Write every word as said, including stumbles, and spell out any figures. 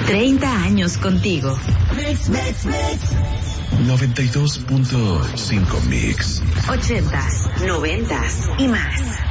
treinta años contigo. Mix, mix, mix. noventa y dos punto cinco Mix. ochentas, noventas y más.